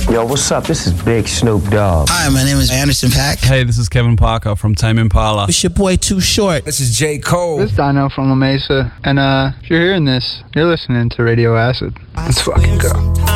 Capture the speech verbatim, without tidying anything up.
Yo, what's up? This is Big Snoop Dogg. Hi, my name is Anderson .Paak. Hey, this is Kevin Parker from Tame Impala. It's your boy Too Short. This is J. Cole. This is Dino from La Mesa. And uh, if you're hearing this, you're listening to Radio Acid. Let's fucking go.